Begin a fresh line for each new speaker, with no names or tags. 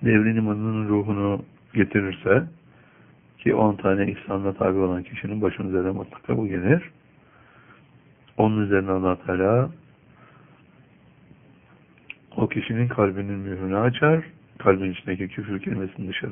devrin imanının ruhunu getirirse, ki 10 tane ihsanla tabi olan kişinin başının üzerine mutlaka bu gelir. Onun üzerine Allah Teala o kişinin kalbinin mührünü açar, kalbin içindeki küfür kelimesini dışarı